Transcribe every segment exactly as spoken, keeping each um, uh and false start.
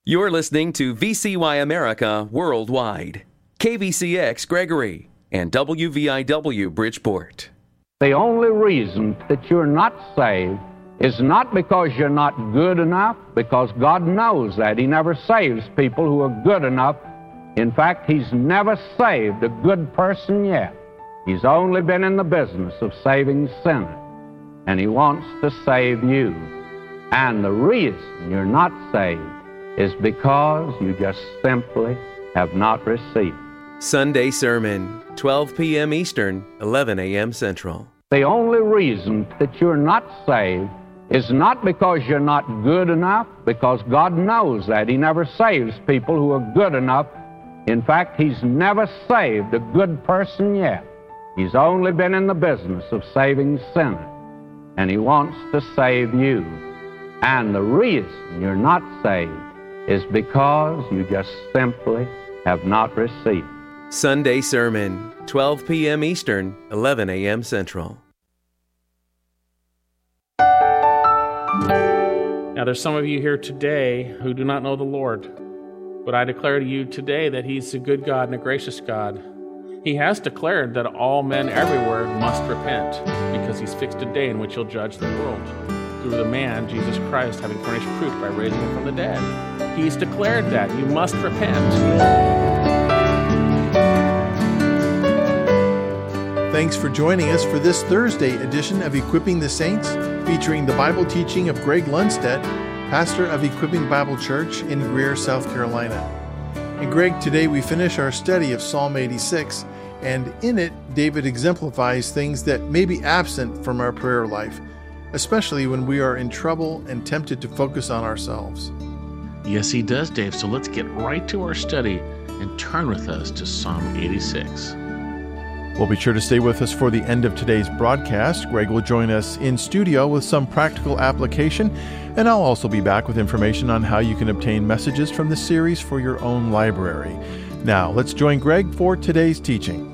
You're listening to V C Y America Worldwide, K V C X Gregory, and W V I W Bridgeport. The only reason that you're not saved is not because you're not good enough, because God knows that. He never saves people who are good enough. In fact, He's never saved a good person yet. He's only been in the business of saving sinners, and He wants to save you. And the reason you're not saved is because you just simply have not received. Sunday Sermon, twelve p.m. Eastern, eleven a.m. Central. The only reason that you're not saved is not because you're not good enough, because God knows that. He never saves people who are good enough. In fact, He's never saved a good person yet. He's only been in the business of saving sinners, and He wants to save you. And the reason you're not saved is because you just simply have not received. Sunday Sermon, twelve p.m. Eastern, eleven a.m. Central. Now, there's some of you here today who do not know the Lord, but I declare to you today that He's a good God and a gracious God. He has declared that all men everywhere must repent, because He's fixed a day in which He'll judge the world through the man, Jesus Christ, having furnished proof by raising Him from the dead. He's declared that. You must repent. Thanks for joining us for this Thursday edition of Equipping the Saints, featuring the Bible teaching of Greg Lundstedt, pastor of Equipping Bible Church in Greer, South Carolina. And Greg, today we finish our study of Psalm eighty-six, and in it, David exemplifies things that may be absent from our prayer life, especially when we are in trouble and tempted to focus on ourselves. Yes, he does, Dave. So let's get right to our study and turn with us to Psalm eighty-six. Well, be sure to stay with us for the end of today's broadcast. Greg will join us in studio with some practical application, and I'll also be back with information on how you can obtain messages from the series for your own library. Now, let's join Greg for today's teaching.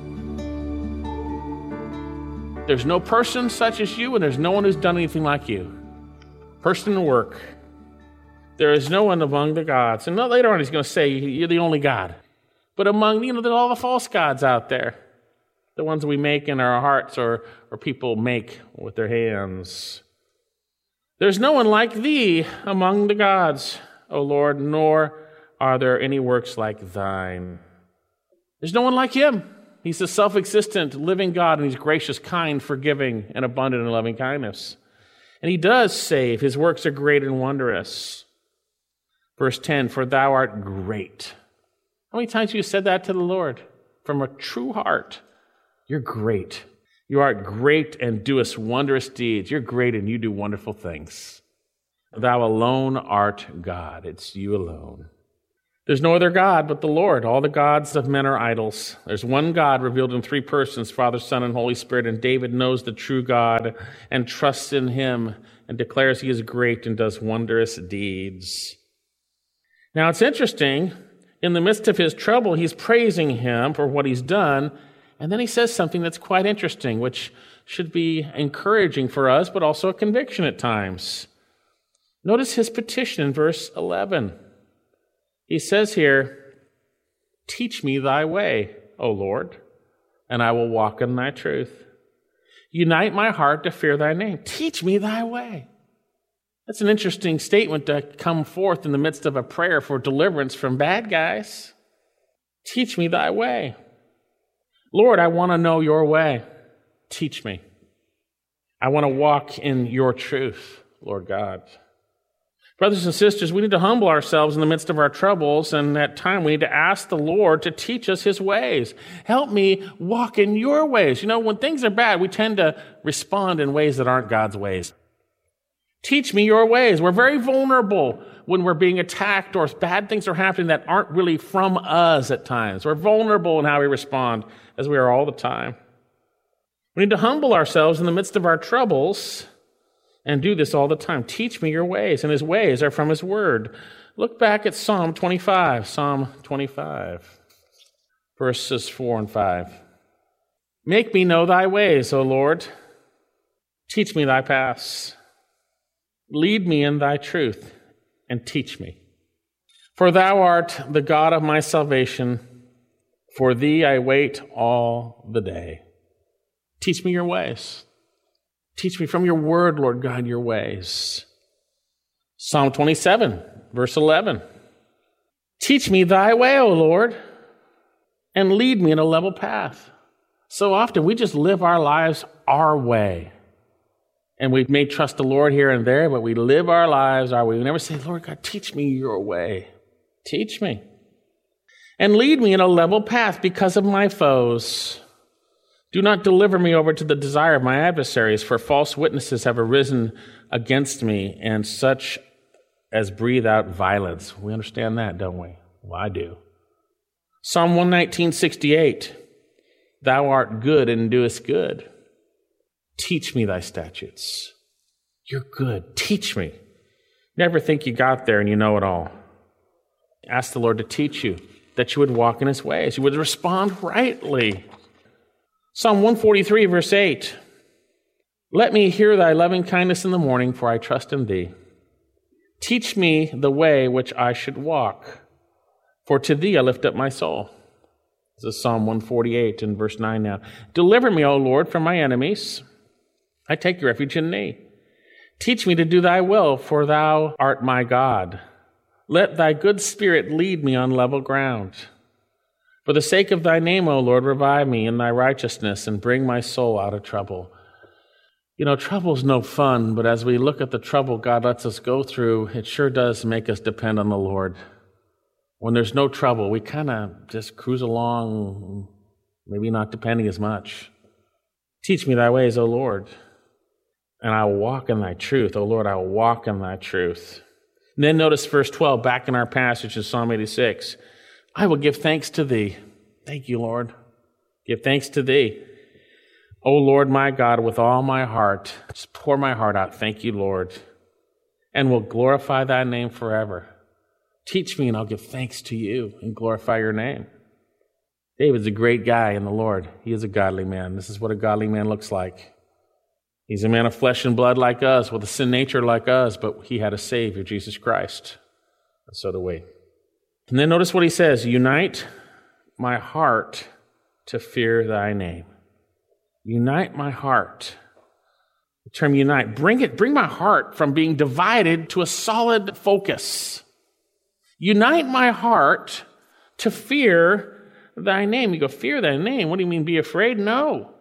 There's no person such as you, and there's no one who's done anything like you. Person and work. There is no one among the gods. And later on he's going to say you're the only God. But among, you know, there's all the false gods out there. The ones we make in our hearts or, or people make with their hands. There's no one like Thee among the gods, O Lord, nor are there any works like Thine. There's no one like Him. He's the self-existent, living God, and He's gracious, kind, forgiving, and abundant in loving kindness. And He does save. His works are great and wondrous. Verse ten, for Thou art great. How many times have you said that to the Lord? From a true heart. You're great. You art great and doest wondrous deeds. You're great and you do wonderful things. Thou alone art God. It's you alone. There's no other God but the Lord. All the gods of men are idols. There's one God revealed in three persons, Father, Son, and Holy Spirit, and David knows the true God and trusts in Him and declares He is great and does wondrous deeds. Now, it's interesting. In the midst of his trouble, he's praising Him for what He's done, and then he says something that's quite interesting, which should be encouraging for us, but also a conviction at times. Notice his petition in verse eleven. He says here, teach me Thy way, O Lord, and I will walk in Thy truth. Unite my heart to fear Thy name. Teach me Thy way. That's an interesting statement to come forth in the midst of a prayer for deliverance from bad guys. Teach me Thy way. Lord, I want to know Your way. Teach me. I want to walk in Your truth, Lord God. Brothers and sisters, we need to humble ourselves in the midst of our troubles, and at time we need to ask the Lord to teach us His ways. Help me walk in Your ways. You know, when things are bad, we tend to respond in ways that aren't God's ways. Teach me Your ways. We're very vulnerable when we're being attacked or bad things are happening that aren't really from us at times. We're vulnerable in how we respond, as we are all the time. We need to humble ourselves in the midst of our troubles and do this all the time. Teach me Your ways, and His ways are from His word. Look back at Psalm twenty-five. Psalm twenty-five, verses four and five. Make me know Thy ways, O Lord. Teach me Thy paths. Lead me in Thy truth and teach me. For thou art the God of my salvation. For thee I wait all the day. Teach me your ways. Teach me from your word, Lord God, your ways. Psalm twenty-seven, verse eleven. Teach me thy way, O Lord, and lead me in a level path. So often we just live our lives our way. And we may trust the Lord here and there, but we live our lives our way. We never say, Lord God, teach me your way. Teach me. And lead me in a level path because of my foes. Do not deliver me over to the desire of my adversaries, for false witnesses have arisen against me, and such as breathe out violence. We understand that, don't we? Well, I do. Psalm one nineteen, sixty-eight. Thou art good and doest good. Teach me thy statutes. You're good. Teach me. Never think you got there and you know it all. Ask the Lord to teach you, that you would walk in his ways. You would respond rightly. Psalm one forty-three, verse eight. Let me hear thy loving kindness in the morning, for I trust in thee. Teach me the way which I should walk, for to thee I lift up my soul. This is Psalm one forty-eight and verse nine now. Deliver me, O Lord, from my enemies. I take refuge in thee. Teach me to do thy will, for thou art my God. Let thy good spirit lead me on level ground. For the sake of thy name, O Lord, revive me in thy righteousness and bring my soul out of trouble. You know, trouble's no fun, but as we look at the trouble God lets us go through, it sure does make us depend on the Lord. When there's no trouble, we kind of just cruise along, maybe not depending as much. Teach me thy ways, O Lord, and I will walk in thy truth. O Lord, I will walk in thy truth. And then notice verse twelve, back in our passage in Psalm eighty-six. I will give thanks to thee. Thank you, Lord. Give thanks to thee. O Lord, my God, with all my heart. Just pour my heart out. Thank you, Lord. And will glorify thy name forever. Teach me and I'll give thanks to you and glorify your name. David's a great guy in the Lord. He is a godly man. This is what a godly man looks like. He's a man of flesh and blood like us, with a sin nature like us, but he had a Savior, Jesus Christ. And so do we. And then notice what he says, unite my heart to fear thy name. Unite my heart. The term unite, bring it, bring my heart from being divided to a solid focus. Unite my heart to fear thy name. You go, fear thy name? What do you mean, be afraid? No.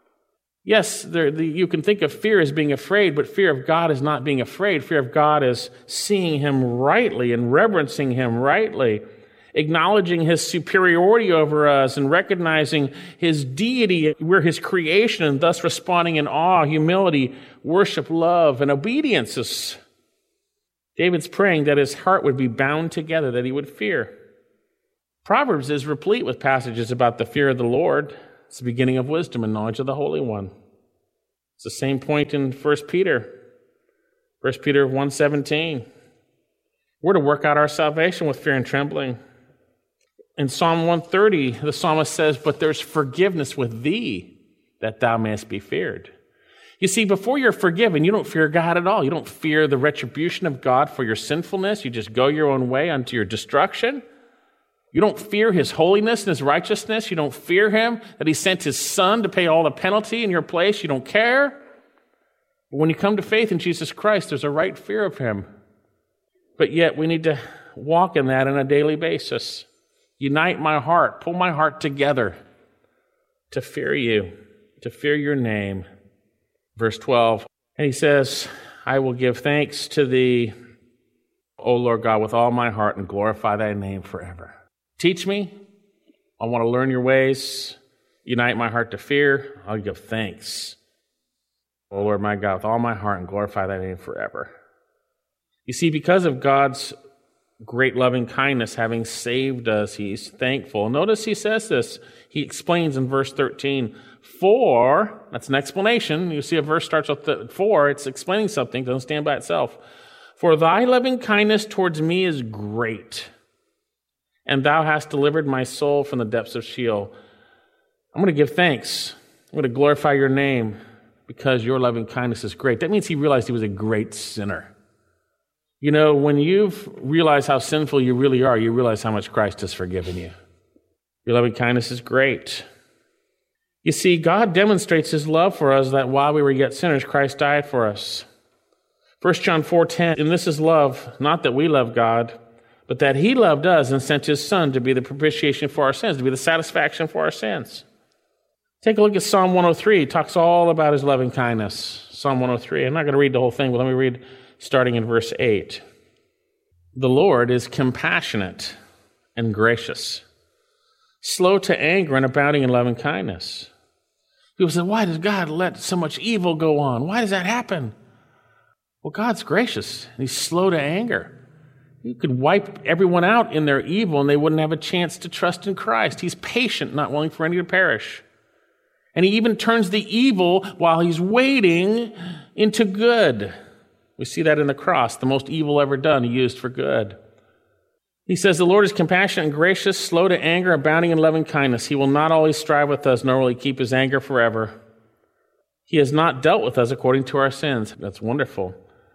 Yes, there, the, you can think of fear as being afraid, but fear of God is not being afraid. Fear of God is seeing him rightly and reverencing him rightly, acknowledging his superiority over us and recognizing his deity. We're his creation, and thus responding in awe, humility, worship, love, and obedience. David's praying that his heart would be bound together, that he would fear. Proverbs is replete with passages about the fear of the Lord. It's the beginning of wisdom and knowledge of the Holy One. It's the same point in First Peter. First Peter one seventeen. We're to work out our salvation with fear and trembling. In Psalm one thirty, the psalmist says, but there's forgiveness with thee, that thou mayest be feared. You see, before you're forgiven, you don't fear God at all. You don't fear the retribution of God for your sinfulness. You just go your own way unto your destruction. You don't fear his holiness and his righteousness. You don't fear him, that he sent his son to pay all the penalty in your place. You don't care. But when you come to faith in Jesus Christ, there's a right fear of him. But yet we need to walk in that on a daily basis. Unite my heart, pull my heart together to fear you, to fear your name. Verse twelve, and he says, I will give thanks to thee, O Lord God, with all my heart, and glorify thy name forever. Teach me. I want to learn your ways. Unite my heart to fear. I'll give thanks, O Lord my God, with all my heart, and glorify thy name forever. You see, because of God's great loving kindness, having saved us, he's thankful. Notice he says this. He explains in verse thirteen, for, that's an explanation. You see a verse starts with the for, it's explaining something, doesn't stand by itself. For thy loving kindness towards me is great, and thou hast delivered my soul from the depths of Sheol. I'm going to give thanks. I'm going to glorify your name because your loving kindness is great. That means he realized he was a great sinner. You know, when you've realized how sinful you really are, you realize how much Christ has forgiven you. Your loving kindness is great. You see, God demonstrates his love for us that while we were yet sinners, Christ died for us. First John four ten, and this is love, not that we love God, but that he loved us and sent his Son to be the propitiation for our sins, to be the satisfaction for our sins. Take a look at Psalm one oh three. It talks all about his loving kindness. Psalm one oh three. I'm not going to read the whole thing, but let me read starting in verse eight. The Lord is compassionate and gracious, slow to anger and abounding in loving kindness. People say, why does God let so much evil go on? Why does that happen? Well, God's gracious, and he's slow to anger. You could wipe everyone out in their evil, and they wouldn't have a chance to trust in Christ. He's patient, not willing for any to perish. And he even turns the evil while he's waiting into good. We see that in the cross. The most evil ever done, he used for good. He says, the Lord is compassionate and gracious, slow to anger, abounding in loving kindness. He will not always strive with us, nor will he keep his anger forever. He has not dealt with us according to our sins. That's wonderful.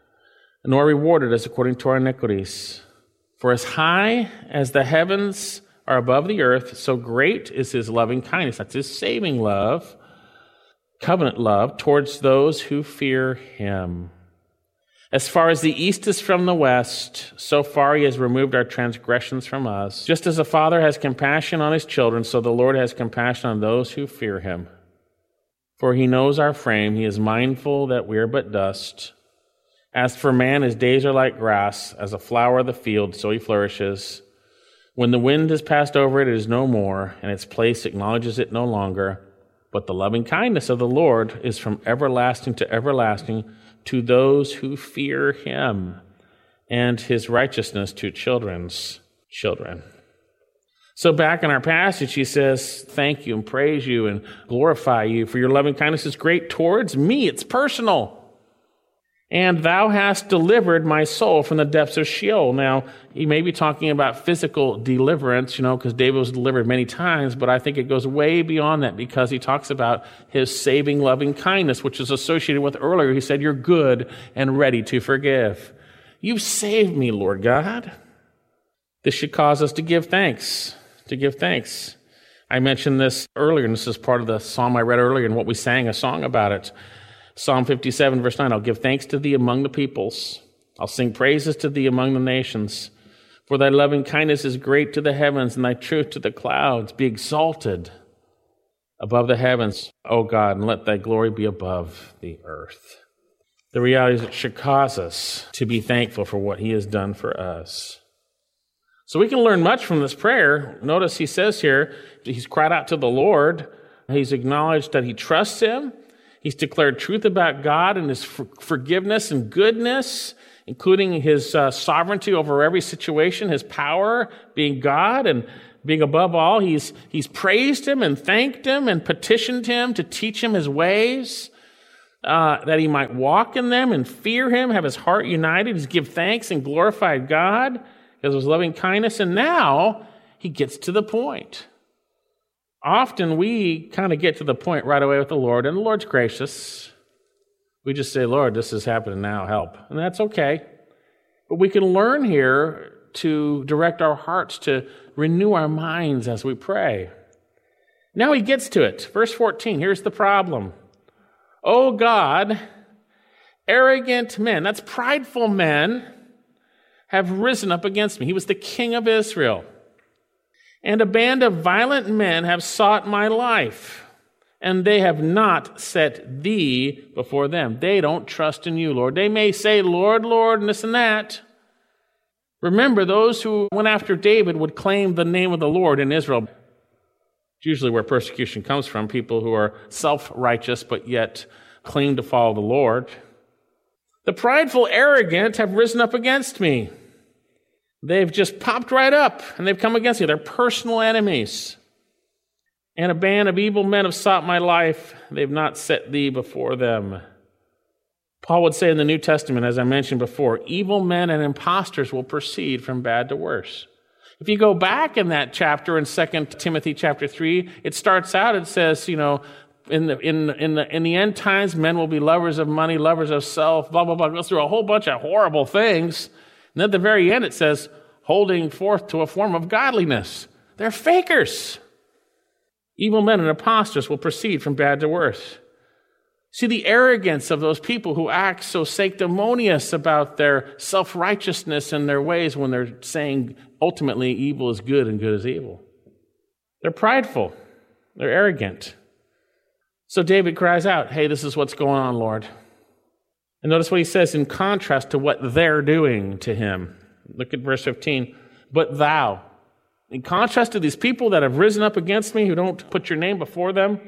Nor rewarded us according to our iniquities. For as high as the heavens are above the earth, so great is his loving kindness. That's his saving love, covenant love, towards those who fear him. As far as the east is from the west, so far he has removed our transgressions from us. Just as a father has compassion on his children, so the Lord has compassion on those who fear him. For he knows our frame, he is mindful that we are but dust. As for man, his days are like grass, as a flower of the field, so he flourishes. When the wind has passed over it, it is no more, and its place acknowledges it no longer. But the loving kindness of the Lord is from everlasting to everlasting, to those who fear him, and his righteousness to children's children. So back in our passage, he says, thank you and praise you and glorify you, for your loving kindness is great towards me. It's personal. And thou hast delivered my soul from the depths of Sheol. Now, he may be talking about physical deliverance, you know, because David was delivered many times, but I think it goes way beyond that because he talks about his saving loving kindness, which is associated with earlier. He said, you're good and ready to forgive. You've saved me, Lord God. This should cause us to give thanks, to give thanks. I mentioned this earlier, and this is part of the psalm I read earlier and what we sang a song about it. Psalm fifty-seven, verse nine, I'll give thanks to thee among the peoples. I'll sing praises to thee among the nations. For thy loving kindness is great to the heavens, and thy truth to the clouds. Be exalted above the heavens, O God, and let thy glory be above the earth. The reality is it should cause us to be thankful for what he has done for us. So we can learn much from this prayer. Notice he says here, he's cried out to the Lord. He's acknowledged that he trusts him. He's declared truth about God and his forgiveness and goodness, including his uh, sovereignty over every situation, his power, being God and being above all. He's, he's praised him and thanked him and petitioned him to teach him his ways, uh, that he might walk in them and fear him, have his heart united. He's give thanks and glorified God because of his loving kindness. And now he gets to the point. Often we kind of get to the point right away with the Lord, and the Lord's gracious. We just say, Lord, this is happening now, help. And that's okay. But we can learn here to direct our hearts, to renew our minds as we pray. Now he gets to it. Verse fourteen, here's the problem. O God, arrogant men, that's prideful men, have risen up against me. He was the king of Israel. And a band of violent men have sought my life, and they have not set thee before them. They don't trust in you, Lord. They may say, Lord, Lord, and this and that. Remember, those who went after David would claim the name of the Lord in Israel. It's usually where persecution comes from, people who are self-righteous but yet claim to follow the Lord. The prideful, arrogant have risen up against me. They've just popped right up, and they've come against me. They're personal enemies. And a band of evil men have sought my life. They've not set thee before them. Paul would say in the New Testament, as I mentioned before, evil men and impostors will proceed from bad to worse. If you go back in that chapter in Second Timothy chapter three, it starts out, it says, you know, in the in in the in the end times, men will be lovers of money, lovers of self, blah, blah, blah. It goes through a whole bunch of horrible things. And at the very end it says, holding forth to a form of godliness. They're fakers. Evil men and impostors will proceed from bad to worse. See the arrogance of those people who act so sanctimonious about their self-righteousness and their ways when they're saying ultimately evil is good and good is evil. They're prideful. They're arrogant. So David cries out, hey, this is what's going on, Lord. And notice what he says in contrast to what they're doing to him. Look at verse fifteen. But thou, in contrast to these people that have risen up against me, who don't put your name before them,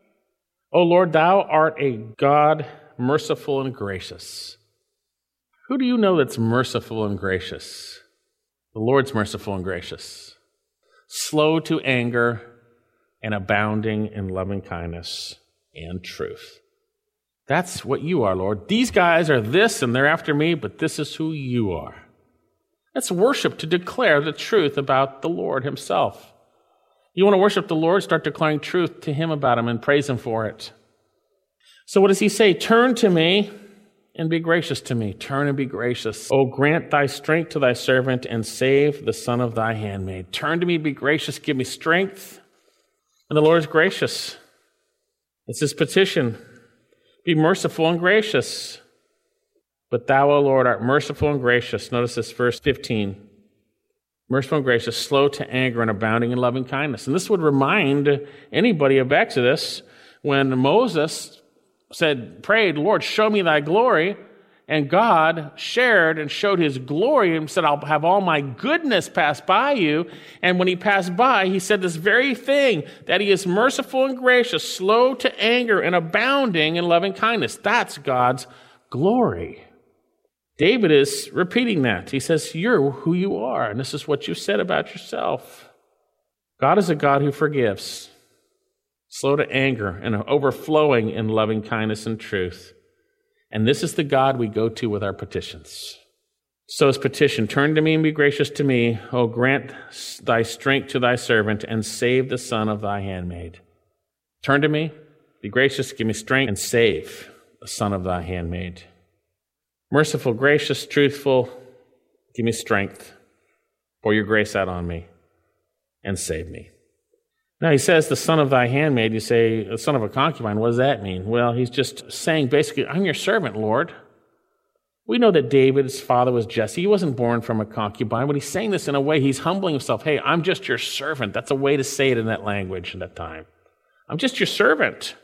O Lord, thou art a God merciful and gracious. Who do you know that's merciful and gracious? The Lord's merciful and gracious. Slow to anger and abounding in loving kindness and truth. That's what you are, Lord. These guys are this and they're after me, but this is who you are. That's worship, to declare the truth about the Lord himself. You want to worship the Lord, start declaring truth to him about him and praise him for it. So what does he say? Turn to me and be gracious to me. Turn and be gracious. Oh, grant thy strength to thy servant and save the son of thy handmaid. Turn to me, be gracious, give me strength. And the Lord is gracious. It's his petition. Be merciful and gracious. But thou, O Lord, art merciful and gracious. Notice this, verse fifteen. Merciful and gracious, slow to anger and abounding in loving kindness. And this would remind anybody of Exodus when Moses said, prayed, Lord, show me thy glory. And God shared and showed his glory and said, I'll have all my goodness pass by you. And when he passed by, he said this very thing, that he is merciful and gracious, slow to anger and abounding in loving kindness. That's God's glory. David is repeating that. He says, you're who you are, and this is what you said about yourself. God is a God who forgives, slow to anger, and overflowing in loving kindness and truth. And this is the God we go to with our petitions. So his petition, turn to me and be gracious to me. Oh, grant thy strength to thy servant and save the son of thy handmaid. Turn to me, be gracious, give me strength, and save the son of thy handmaid. Merciful, gracious, truthful, give me strength. Pour your grace out on me and save me. Now he says, the son of thy handmaid, you say, the son of a concubine, what does that mean? Well, he's just saying basically, I'm your servant, Lord. We know that David's father was Jesse. He wasn't born from a concubine, but he's saying this in a way, he's humbling himself. Hey, I'm just your servant. That's a way to say it in that language at that time. I'm just your servant.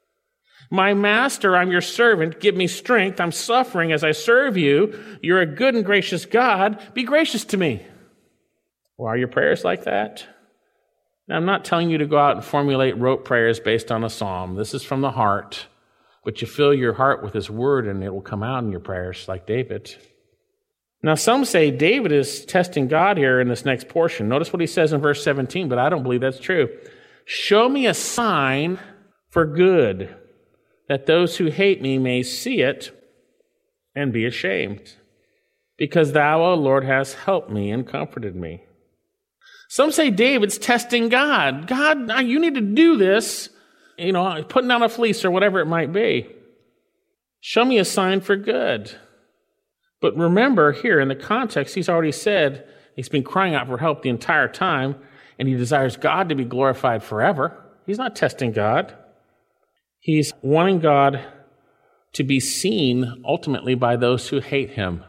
My master, I'm your servant. Give me strength. I'm suffering as I serve you. You're a good and gracious God. Be gracious to me. Well, are your prayers like that? Now, I'm not telling you to go out and formulate rote prayers based on a psalm. This is from the heart. But you fill your heart with his word and it will come out in your prayers like David. Now, some say David is testing God here in this next portion. Notice what he says in verse seventeen, but I don't believe that's true. Show me a sign for good, that those who hate me may see it and be ashamed. Because thou, O Lord, hast helped me and comforted me. Some say David's testing God. God, you need to do this, you know, putting down a fleece or whatever it might be. Show me a sign for good. But remember here in the context, he's already said he's been crying out for help the entire time, and he desires God to be glorified forever. He's not testing God. He's wanting God to be seen ultimately by those who hate him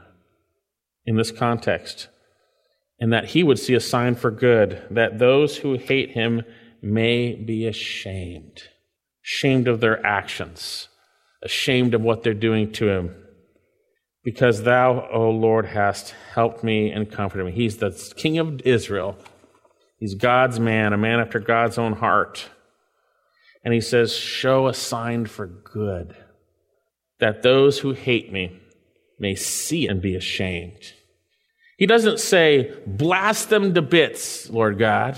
in this context, and that he would see a sign for good, that those who hate him may be ashamed, ashamed of their actions, ashamed of what they're doing to him. Because thou, O Lord, hast helped me and comforted me. He's the King of Israel. He's God's man, a man after God's own heart. And he says, show a sign for good, that those who hate me may see and be ashamed. He doesn't say, blast them to bits, Lord God.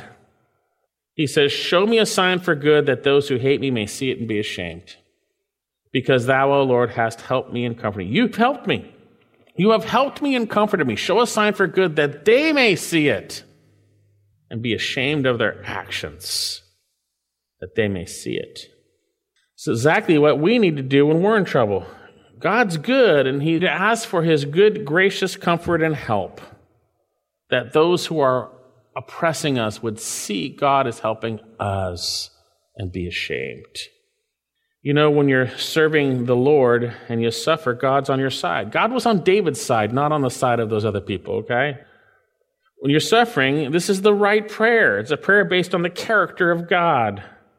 He says, show me a sign for good, that those who hate me may see it and be ashamed. Because thou, O Lord, hast helped me and comforted me. You've helped me. You have helped me and comforted me. Show a sign for good, that they may see it and be ashamed of their actions, that they may see it. It's exactly what we need to do when we're in trouble. God's good, and he asks for his good, gracious comfort and help, that those who are oppressing us would see God as helping us and be ashamed. You know, when you're serving the Lord and you suffer, God's on your side. God was on David's side, not on the side of those other people, okay? When you're suffering, this is the right prayer. It's a prayer based on the character of God,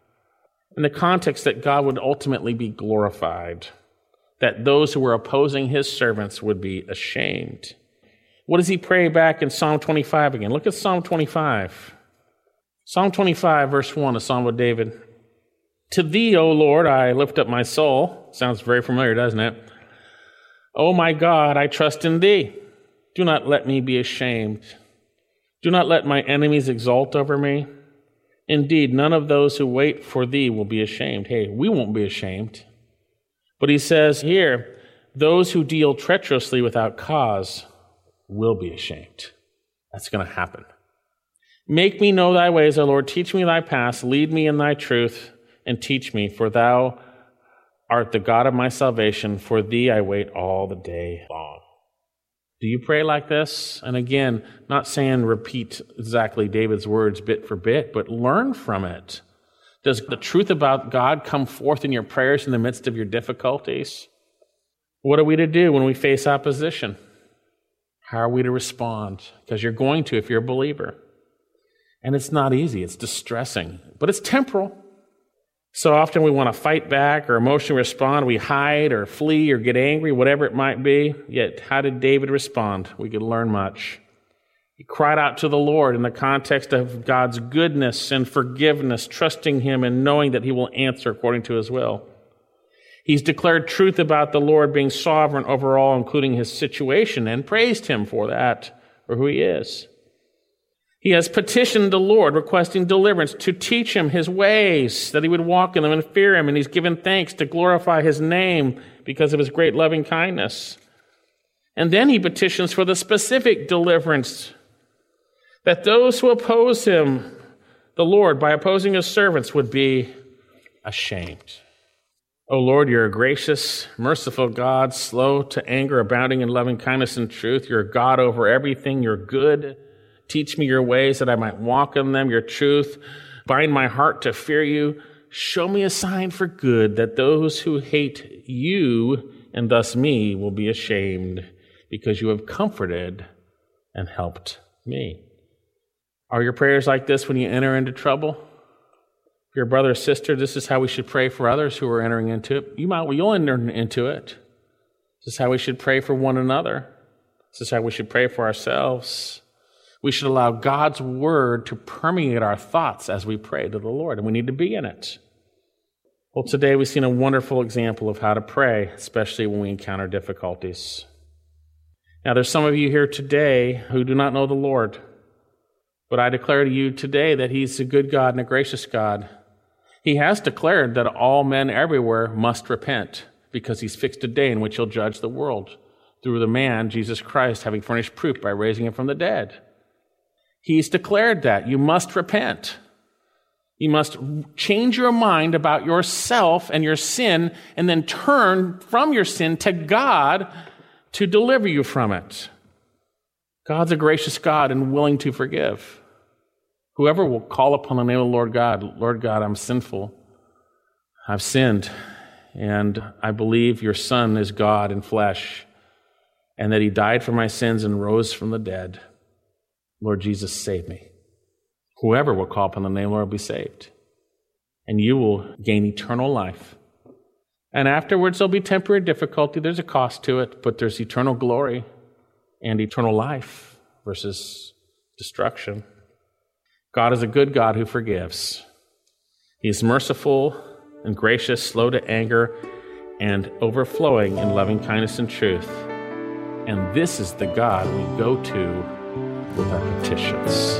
in the context that God would ultimately be glorified, that those who were opposing his servants would be ashamed. What does he pray back in Psalm twenty-five again? Look at Psalm twenty-five. Psalm twenty-five, verse one, a Psalm of David. To thee, O Lord, I lift up my soul. Sounds very familiar, doesn't it? O my God, I trust in thee. Do not let me be ashamed. Do not let my enemies exult over me. Indeed, none of those who wait for thee will be ashamed. Hey, we won't be ashamed. But he says here, those who deal treacherously without cause will be ashamed. That's going to happen. Make me know thy ways, O Lord. Teach me thy paths. Lead me in thy truth and teach me, for thou art the God of my salvation. For thee I wait all the day long. Do you pray like this? And again, not saying repeat exactly David's words bit for bit, but learn from it. Does the truth about God come forth in your prayers in the midst of your difficulties? What are we to do when we face opposition? How are we to respond? Because you're going to if you're a believer. And it's not easy. It's distressing, but it's temporal. So often we want to fight back or emotionally respond. We hide or flee or get angry, whatever it might be. Yet, how did David respond? We could learn much. He cried out to the Lord in the context of God's goodness and forgiveness, trusting him and knowing that he will answer according to his will. He's declared truth about the Lord being sovereign over all, including his situation, and praised him for that, for who he is. He has petitioned the Lord, requesting deliverance to teach him his ways, that he would walk in them and fear him. And he's given thanks to glorify his name because of his great loving kindness. And then he petitions for the specific deliverance, that those who oppose him, the Lord, by opposing his servants, would be ashamed. O Lord, you're a gracious, merciful God, slow to anger, abounding in loving kindness and truth. You're a God over everything. You're good. Teach me your ways that I might walk in them, your truth. Bind my heart to fear you. Show me a sign for good, that those who hate you and thus me will be ashamed, because you have comforted and helped me. Are your prayers like this when you enter into trouble? If you're a brother or sister, this is how we should pray for others who are entering into it. You might, well, you'll enter into it. This is how we should pray for one another. This is how we should pray for ourselves. We should allow God's word to permeate our thoughts as we pray to the Lord, and we need to be in it. Well, today we've seen a wonderful example of how to pray, especially when we encounter difficulties. Now, there's some of you here today who do not know the Lord, but I declare to you today that he's a good God and a gracious God. He has declared that all men everywhere must repent, because he's fixed a day in which he'll judge the world through the man, Jesus Christ, having furnished proof by raising him from the dead. He's declared that you must repent. You must change your mind about yourself and your sin, and then turn from your sin to God to deliver you from it. God's a gracious God and willing to forgive. Whoever will call upon the name of the Lord God, Lord God, I'm sinful. I've sinned, and I believe your Son is God in flesh, and that he died for my sins and rose from the dead. Lord Jesus, save me. Whoever will call upon the name of the Lord will be saved. And you will gain eternal life. And afterwards there'll be temporary difficulty. There's a cost to it, but there's eternal glory and eternal life versus destruction. God is a good God who forgives. He's merciful and gracious, slow to anger, and overflowing in loving kindness and truth. And this is the God we go to with our petitions.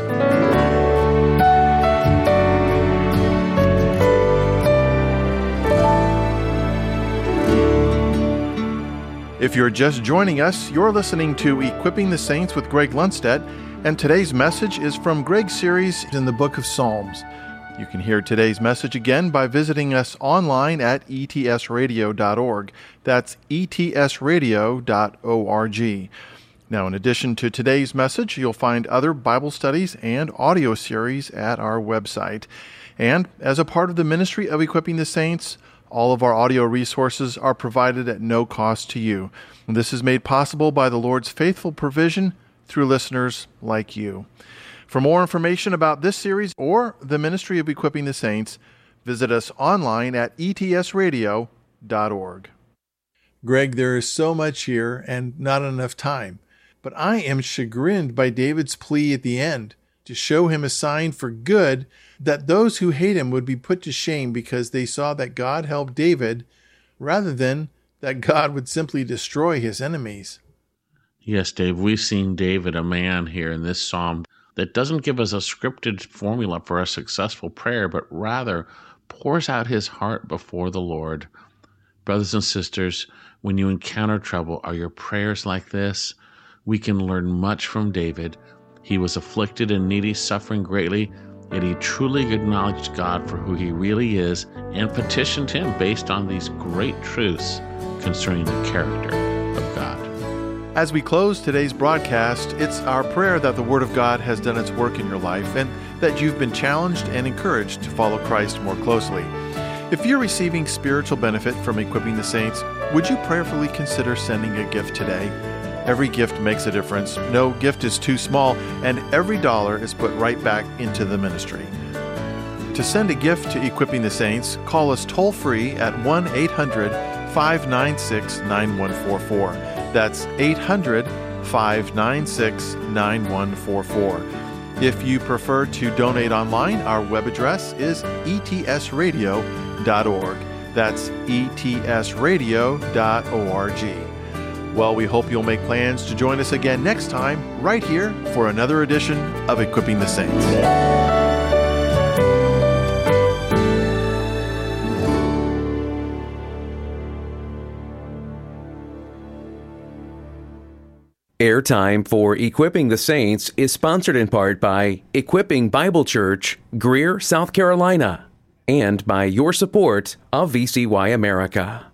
If you're just joining us, you're listening to Equipping the Saints with Greg Lundstedt, and today's message is from Greg's series in the book of Psalms. You can hear today's message again by visiting us online at e t s radio dot org. That's e t s radio dot org. Now, in addition to today's message, you'll find other Bible studies and audio series at our website. And as a part of the ministry of Equipping the Saints, all of our audio resources are provided at no cost to you. And this is made possible by the Lord's faithful provision through listeners like you. For more information about this series or the ministry of Equipping the Saints, visit us online at e t s radio dot org. Greg, there is so much here and not enough time, but I am chagrined by David's plea at the end to show him a sign for good that those who hate him would be put to shame because they saw that God helped David rather than that God would simply destroy his enemies. Yes, Dave, we've seen David, a man here in this psalm that doesn't give us a scripted formula for a successful prayer, but rather pours out his heart before the Lord. Brothers and sisters, when you encounter trouble, are your prayers like this? We can learn much from David. He was afflicted and needy, suffering greatly, yet he truly acknowledged God for who he really is and petitioned him based on these great truths concerning the character of God. As we close today's broadcast, it's our prayer that the Word of God has done its work in your life and that you've been challenged and encouraged to follow Christ more closely. If you're receiving spiritual benefit from Equipping the Saints, would you prayerfully consider sending a gift today? Every gift makes a difference. No gift is too small, and every dollar is put right back into the ministry. To send a gift to Equipping the Saints, call us toll-free at one eight hundred five nine six nine one four four. That's eight hundred five nine six nine one four four. If you prefer to donate online, our web address is e t s radio dot org. That's e t s radio dot org. Well, we hope you'll make plans to join us again next time, right here, for another edition of Equipping the Saints. Airtime for Equipping the Saints is sponsored in part by Equipping Bible Church, Greer, South Carolina, and by your support of V C Y America.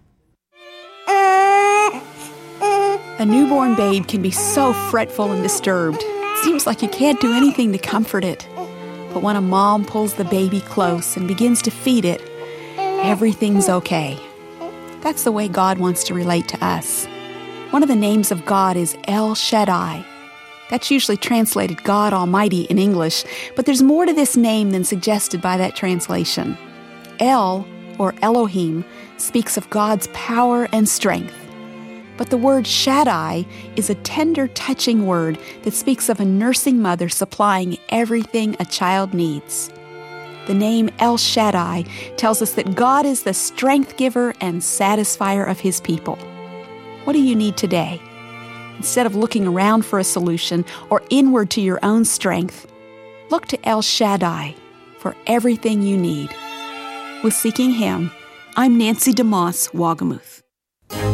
A newborn babe can be so fretful and disturbed. It seems like you can't do anything to comfort it. But when a mom pulls the baby close and begins to feed it, everything's okay. That's the way God wants to relate to us. One of the names of God is El Shaddai. That's usually translated God Almighty in English, but there's more to this name than suggested by that translation. El, or Elohim, speaks of God's power and strength. But the word Shaddai is a tender, touching word that speaks of a nursing mother supplying everything a child needs. The name El Shaddai tells us that God is the strength giver and satisfier of His people. What do you need today? Instead of looking around for a solution or inward to your own strength, look to El Shaddai for everything you need. With Seeking Him, I'm Nancy DeMoss Wagamuth.